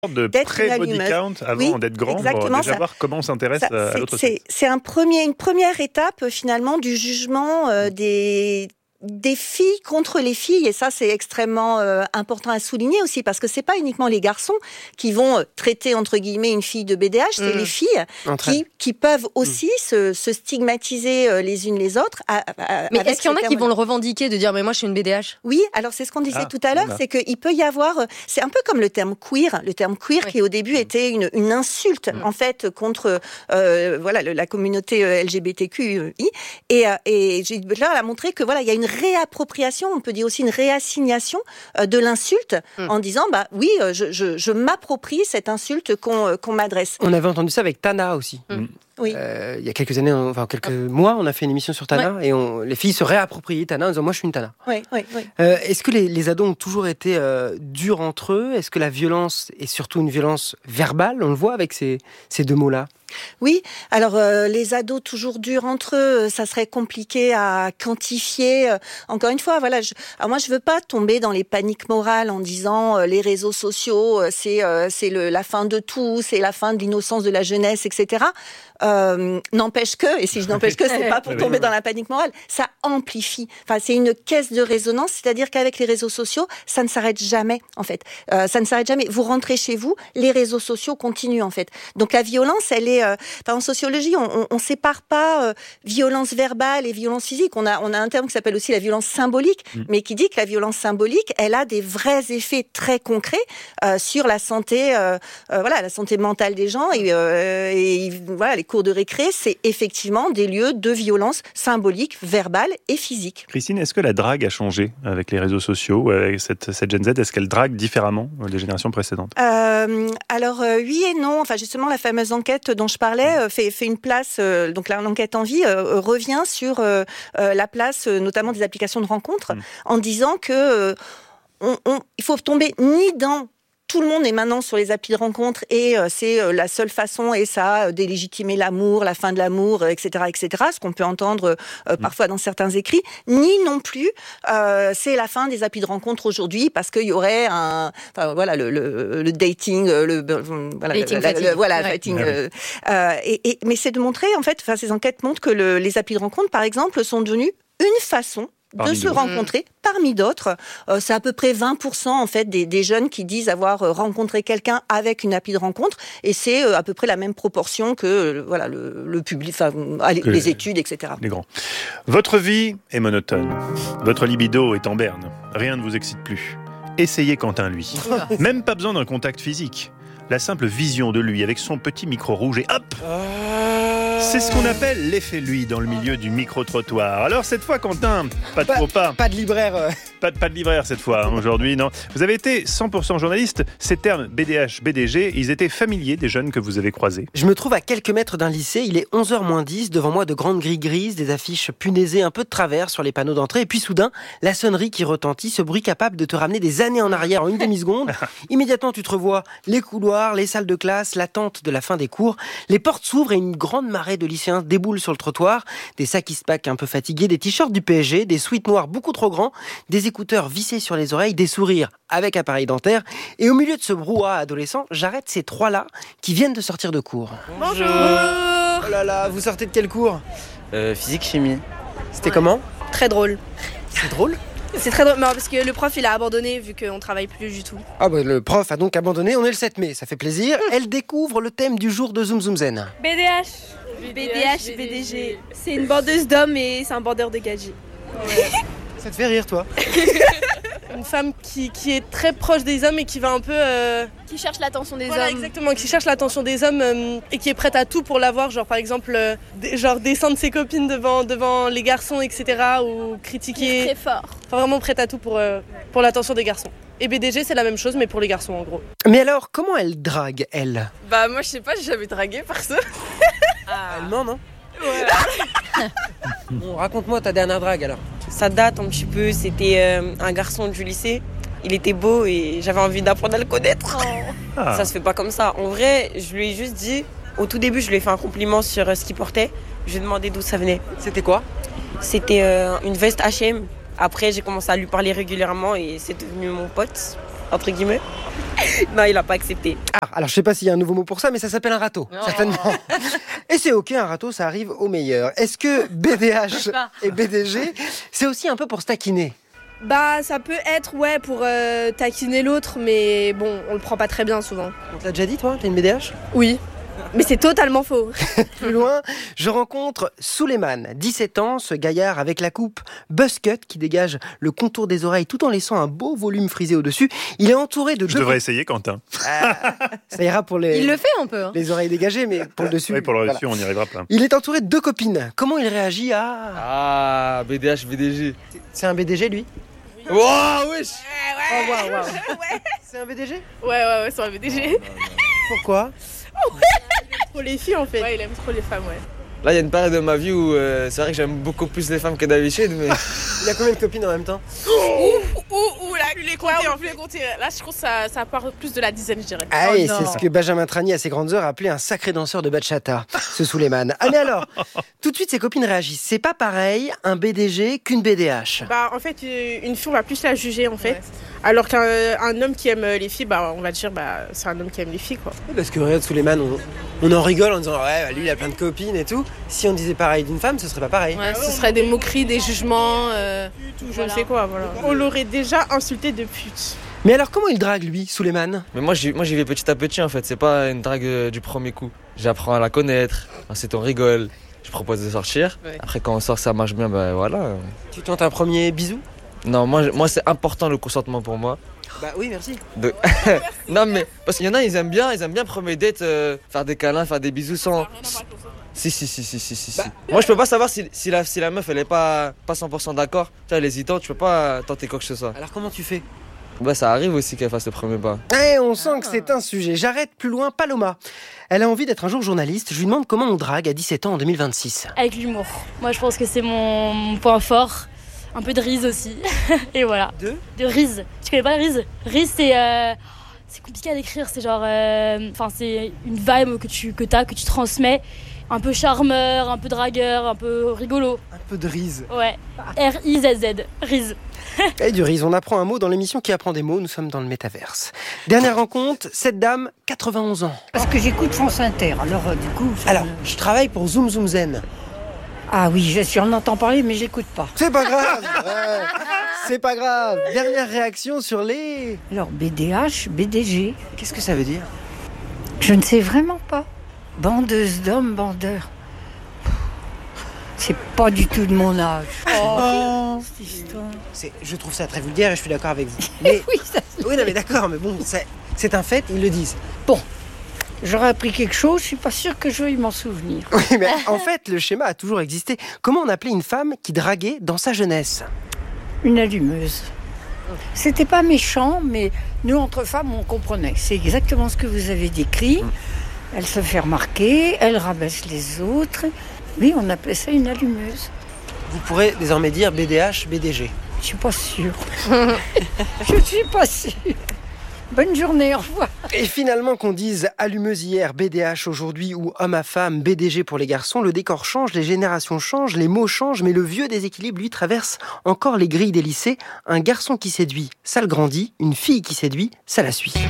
de pré-body count avant d'être grand, pour déjà voir comment on s'intéresse à l'autre sexe. C'est une première étape finalement du jugement des filles contre les filles, et ça c'est extrêmement important à souligner aussi, parce que c'est pas uniquement les garçons qui vont traiter entre guillemets une fille de BDH, c'est les filles qui peuvent aussi se stigmatiser les unes les autres. Mais est-ce qu'il y en a qui vont le revendiquer, de dire mais moi je suis une BDH? Oui, alors c'est ce qu'on disait tout à l'heure, c'est qu'il peut y avoir, c'est un peu comme le terme queer qui au début était une insulte en fait contre la communauté LGBTQI, et Judith Butler a montré que il y a une réappropriation, on peut dire aussi une réassignation de l'insulte en disant je m'approprie cette insulte qu'on m'adresse. On avait entendu ça avec Tana aussi. Oui. Il y a quelques années, quelques mois, on a fait une émission sur Tana et les filles se réappropriaient Tana en disant moi je suis une Tana. Oui. Est-ce que les ados ont toujours été durs entre eux? Est-ce que la violence est surtout une violence verbale? On le voit avec ces deux mots-là. Oui, alors les ados toujours durs entre eux, ça serait compliqué à quantifier. Encore une fois, alors moi je veux pas tomber dans les paniques morales en disant les réseaux sociaux, c'est la fin de tout, c'est la fin de l'innocence de la jeunesse, etc. N'empêche que, et si je n'empêche que, c'est pas pour tomber dans la panique morale, ça amplifie. Enfin, c'est une caisse de résonance, c'est-à-dire qu'avec les réseaux sociaux, ça ne s'arrête jamais, en fait. Ça ne s'arrête jamais. Vous rentrez chez vous, les réseaux sociaux continuent, en fait. Donc la violence, elle est, en sociologie, on sépare pas violence verbale et violence physique. On a un terme qui s'appelle aussi la violence symbolique, mais qui dit que la violence symbolique, elle a des vrais effets très concrets sur la santé, la santé mentale des gens et les cours de récré, c'est effectivement des lieux de violence symbolique, verbale et physique. Christine, est-ce que la drague a changé avec les réseaux sociaux, avec cette Gen Z? Est-ce qu'elle drague différemment des générations précédentes? Alors oui et non. Enfin justement, la fameuse enquête dont je parlais fait une place. Donc l'enquête en vie revient sur la place, notamment des applications de rencontres, en disant que il faut tomber ni dans tout le monde est maintenant sur les applis de rencontres et c'est la seule façon et ça a délégitimer l'amour, la fin de l'amour, etc., ce qu'on peut entendre parfois dans certains écrits, ni non plus c'est la fin des applis de rencontres aujourd'hui parce qu'il y aurait le dating, mais c'est de montrer en fait, ces enquêtes montrent que les applis de rencontres, par exemple, sont devenues une façon de se rencontrer parmi d'autres. C'est à peu près 20% en fait des jeunes qui disent avoir rencontré quelqu'un avec une appli de rencontre, et c'est à peu près la même proportion que le public, les études, etc. Les grands. Votre vie est monotone. Votre libido est en berne. Rien ne vous excite plus. Essayez Quentin, lui. Même pas besoin d'un contact physique. La simple vision de lui avec son petit micro rouge et hop, c'est ce qu'on appelle l'effet lui dans le milieu du micro-trottoir. Alors cette fois, Quentin, pas de faux pas. Pas de libraire. Pas de libraire cette fois, aujourd'hui, non. Vous avez été 100% journaliste. Ces termes BDH, BDG, ils étaient familiers des jeunes que vous avez croisés. Je me trouve à quelques mètres d'un lycée. Il est 11h moins 10. Devant moi, de grandes grilles grises, des affiches punaisées un peu de travers sur les panneaux d'entrée. Et puis soudain, la sonnerie qui retentit, ce bruit capable de te ramener des années en arrière en une demi-seconde. Immédiatement, tu te revois les couloirs, les salles de classe, l'attente de la fin des cours. Les portes s'ouvrent et une grande marée de lycéens déboule sur le trottoir. Des sacs Eastpak un peu fatigués, des t-shirts du PSG, des sweats noirs beaucoup trop grands, des écouteurs vissés sur les oreilles, des sourires avec appareil dentaire. Et au milieu de ce brouhaha adolescent, j'arrête ces trois-là qui viennent de sortir de cours. Bonjour. Oh là là, vous sortez de quel cours? Physique, chimie. C'était comment? Très drôle. C'est drôle? C'est très drôle, parce que le prof il a abandonné vu qu'on travaille plus du tout. Ah le prof a donc abandonné, on est le 7 mai, ça fait plaisir. Elle découvre le thème du jour de Zoom Zoom Zen. BDH, BDG. C'est une bandeuse d'hommes et c'est un bandeur de gadgets. Ouais. Ça te fait rire, toi? Une femme qui est très proche des hommes et qui va un peu... Qui cherche l'attention des hommes. Exactement, qui cherche l'attention des hommes et qui est prête à tout pour l'avoir. Genre par exemple, descendre ses copines devant les garçons, etc. Ou critiquer... Très fort. Enfin, vraiment prête à tout pour l'attention des garçons. Et BDG, c'est la même chose, mais pour les garçons, en gros. Mais alors, comment elle drague, elle? Moi, je sais pas, j'ai jamais dragué, perso. Elle ment, non? Ouais. Bon, raconte-moi ta dernière drague, alors. Ça date un petit peu, c'était un garçon du lycée. Il était beau et j'avais envie d'apprendre à le connaître. Ça se fait pas comme ça. En vrai, je lui ai juste dit... Au tout début, je lui ai fait un compliment sur ce qu'il portait. Je lui ai demandé d'où ça venait. C'était quoi? C'était une veste H&M. Après, j'ai commencé à lui parler régulièrement et c'est devenu mon pote. entre guillemets. Non, il a pas accepté. Ah, alors je sais pas s'il y a un nouveau mot pour ça, mais ça s'appelle un râteau, certainement. Et c'est ok, un râteau, ça arrive au meilleur. Est-ce que BDH et BDG, c'est aussi un peu pour se taquiner ? Bah, ça peut être, ouais, pour taquiner l'autre, mais bon, on le prend pas très bien souvent. On te l'a déjà dit, toi, t'es une BDH ? Oui, mais c'est totalement faux. Plus loin, je rencontre Souleymane, 17 ans, ce gaillard avec la coupe buzzcut qui dégage le contour des oreilles tout en laissant un beau volume frisé au-dessus. Il est entouré de Je devrais essayer, Quentin. Ça ira pour Il le fait un peu. Hein. les oreilles dégagées, mais pour le dessus. Oui, pour le voilà. dessus, on y arrivera plein. Il est entouré de 2 copines. Comment il réagit à... Ah, BDH, BDG. C'est un BDG, lui ? Wow, wesh. Oh, waouh. C'est un BDG ? Ouais, c'est un BDG. Pourquoi ? Il aime trop les filles en fait. Ouais, il aime trop les femmes, ouais. Là, il y a une période de ma vie où c'est vrai que j'aime beaucoup plus les femmes que d'habitude, mais... Il a combien de copines en même temps ? Ouh, là, plus les compter. Là, je trouve que ça part plus de la dizaine, je dirais. Ah oui, c'est ce que Benjamin Tranier, à ses grandes heures, appelait un sacré danseur de bachata, ce Souleymane. Ah mais alors, tout de suite, ses copines réagissent. C'est pas pareil, un BDG qu'une BDH. Bah, en fait, une fille, on va plus la juger, en fait. Ouais. Alors qu'un homme qui aime les filles, bah, on va dire, bah, c'est un homme qui aime les filles, quoi. Parce que regarde, Souleymane, on en rigole en disant, ouais, bah, lui, il a plein de copines et tout. Si on disait pareil d'une femme, ce serait pas pareil. Ouais, ce serait des moqueries, des jugements, je ne sais quoi, voilà. On l'aurait déjà insulté de pute. Mais alors, comment il drague, lui, Souleymane ? Mais moi, j'y vais petit à petit, en fait. C'est pas une drague du premier coup. J'apprends à la connaître. Ensuite, on rigole. Je propose de sortir. Ouais. Après, quand on sort, ça marche bien, ben voilà. Tu tentes un premier bisou ? Non, moi c'est important le consentement pour moi. Bah oui, merci. Non, mais parce qu'il y en a, ils aiment bien premier date, faire des câlins, faire des bisous sans... Si. Bah, moi, je peux pas savoir si la meuf, elle est pas 100% d'accord. Tu vois, elle est hésitante, tu peux pas tenter quoi que ce soit. Alors, comment tu fais ? Bah, ça arrive aussi qu'elle fasse le premier pas. On sent que c'est un sujet. J'arrête plus loin, Paloma. Elle a envie d'être un jour journaliste. Je lui demande comment on drague à 17 ans en 2026. Avec l'humour. Moi, je pense que c'est mon point fort. Un peu de riz aussi. Et voilà. De riz. Tu connais pas le riz ? Riz, c'est compliqué à décrire. C'est genre... c'est une vibe que tu transmets. Un peu charmeur, un peu dragueur, un peu rigolo. Un peu de riz. Ouais. R-I-Z-Z. Riz. Et du riz, on apprend un mot dans l'émission qui apprend des mots. Nous sommes dans le métaverse. Dernière rencontre, cette dame, 91 ans. Parce que j'écoute France Inter, alors du coup... Alors, je travaille pour Zoom Zoom Zen. Ah oui, je suis en entend parler, mais j'écoute pas. C'est pas grave. Ouais, c'est pas grave. Dernière réaction sur les... Alors, BDH, BDG. Qu'est-ce que ça veut dire ? Je ne sais vraiment pas. Bandeuse d'hommes, bandeurs. C'est pas du tout de mon âge. Oh, cette histoire. Je trouve ça très vulgaire et je suis d'accord avec vous. Mais... oui, non mais d'accord, mais bon, c'est un fait, ils le disent. Bon. J'aurais appris quelque chose, je suis pas sûre que je vais m'en souvenir. Oui, mais en fait, le schéma a toujours existé. Comment on appelait une femme qui draguait dans sa jeunesse ? Une allumeuse. C'était pas méchant, mais nous, entre femmes, on comprenait. C'est exactement ce que vous avez décrit. Elle se fait remarquer, elle rabaisse les autres. Oui, on appelait ça une allumeuse. Vous pourrez désormais dire BDH, BDG. Je suis pas sûre. Je suis pas sûre. Bonne journée, au revoir. Et finalement, qu'on dise allumeuse hier, BDH aujourd'hui ou homme à femme, BDG pour les garçons, le décor change, les générations changent, les mots changent, mais le vieux déséquilibre, lui, traverse encore les grilles des lycées. Un garçon qui séduit, ça le grandit. Une fille qui séduit, ça la suit.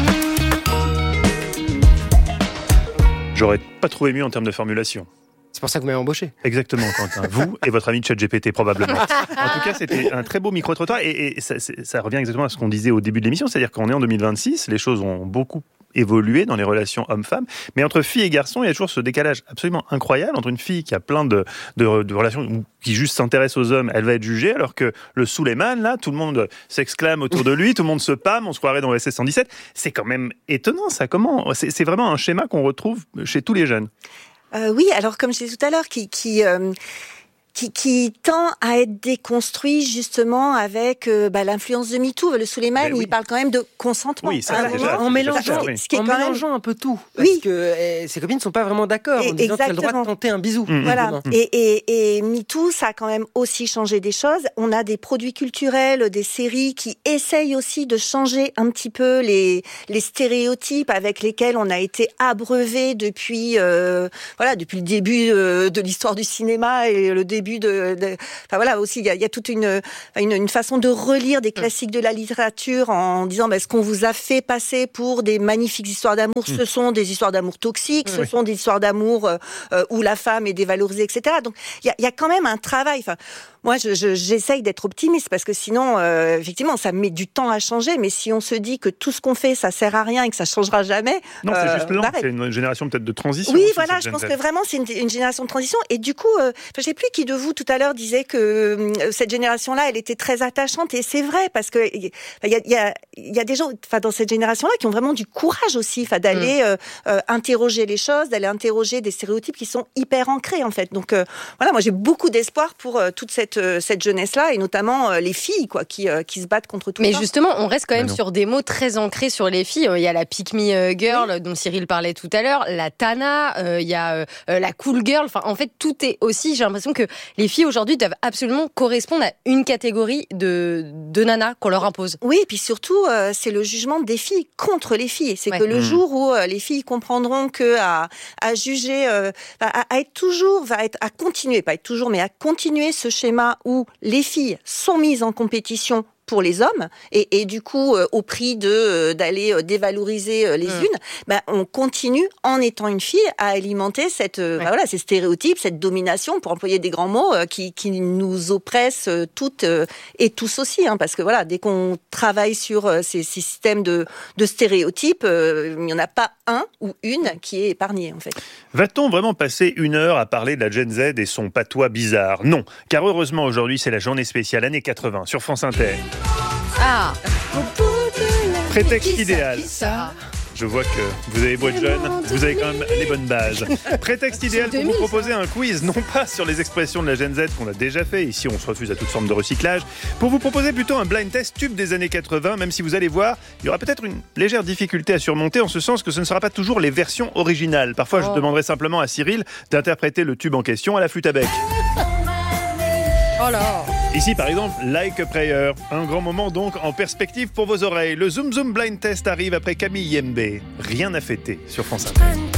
J'aurais pas trouvé mieux en termes de formulation. C'est pour ça que vous m'avez embauché. Exactement, Quentin. Vous et votre ami ChatGPT, probablement. En tout cas, c'était un très beau micro-trottoir et ça revient exactement à ce qu'on disait au début de l'émission, c'est-à-dire qu'on est en 2026, les choses ont beaucoup évolué dans les relations hommes-femmes, mais entre filles et garçons, il y a toujours ce décalage absolument incroyable entre une fille qui a plein de relations, qui juste s'intéresse aux hommes, elle va être jugée, alors que le Souleymane, là, tout le monde s'exclame autour de lui, tout le monde se pâme, on se croirait dans le SS 117. C'est quand même étonnant, ça. Comment ? C'est vraiment un schéma qu'on retrouve chez tous les jeunes. Oui, alors comme je disais tout à l'heure, qui tend à être déconstruit justement avec l'influence de MeToo. Le Souleymane, il parle quand même de consentement. Oui, ça, déjà, en mélangeant un peu tout. Parce que ses copines ne sont pas vraiment d'accord en disant qu'elle a le droit de tenter un bisou. Voilà. Et MeToo, ça a quand même aussi changé des choses. On a des produits culturels, des séries qui essayent aussi de changer un petit peu les stéréotypes avec lesquels on a été abreuvé depuis le début de l'histoire du cinéma et le début début enfin voilà, aussi, il y a toute une façon de relire des classiques de la littérature en disant, ce qu'on vous a fait passer pour des magnifiques histoires d'amour, ce sont des histoires d'amour toxiques, ce sont des histoires d'amour où la femme est dévalorisée, etc. Donc, il y a quand même un travail. Enfin, moi, j'essaye d'être optimiste parce que sinon, effectivement, ça met du temps à changer. Mais si on se dit que tout ce qu'on fait, ça sert à rien et que ça changera jamais, non, c'est juste lent. C'est une génération peut-être de transition. Oui, aussi, voilà, je pense que vraiment c'est une génération de transition. Et du coup, je sais plus qui de vous tout à l'heure disait que cette génération-là, elle était très attachante. Et c'est vrai parce que il y a des gens, dans cette génération-là, qui ont vraiment du courage aussi, d'aller interroger les choses, d'aller interroger des stéréotypes qui sont hyper ancrés en fait. Donc voilà, moi j'ai beaucoup d'espoir pour toute cette jeunesse-là et notamment les filles qui se battent contre tout ça. Mais justement, on reste quand même sur des mots très ancrés sur les filles. Il y a la pick me girl dont Cyril parlait tout à l'heure, la Tana, il y a la cool girl. Enfin, en fait, tout est aussi. J'ai l'impression que les filles aujourd'hui doivent absolument correspondre à une catégorie de nana qu'on leur impose. Oui, et puis surtout, c'est le jugement des filles contre les filles. C'est que le jour où les filles comprendront que à juger, à être toujours, à continuer, pas être toujours, mais à continuer ce schéma où les filles sont mises en compétition pour les hommes et du coup au prix d'aller dévaloriser les unes, on continue en étant une fille à alimenter ces stéréotypes, cette domination, pour employer des grands mots, qui nous oppressent toutes et tous aussi, parce que voilà, dès qu'on travaille sur ces systèmes de stéréotypes, il n'y en a pas un ou une qui est épargné en fait. Va-t-on vraiment passer 1 heure à parler de la Gen Z et son patois bizarre ? Non, car heureusement aujourd'hui c'est la journée spéciale années 80 sur France Inter. Ah, prétexte idéal. Je vois que vous avez beau être jeune, vous avez quand même les bonnes bases. Prétexte idéal pour vous proposer un quiz, non pas sur les expressions de la Gen Z qu'on a déjà fait, ici on se refuse à toute forme de recyclage, pour vous proposer plutôt un blind test tube des années 80, même si vous allez voir, il y aura peut-être une légère difficulté à surmonter, en ce sens que ce ne sera pas toujours les versions originales. Parfois je demanderai simplement à Cyril d'interpréter le tube en question à la flûte à bec. Oh là. Ici, par exemple, Like a Prayer. Un grand moment donc en perspective pour vos oreilles. Le Zoom Zoom Blind Test arrive après Camille Yembe. Rien à fêter sur France Inter.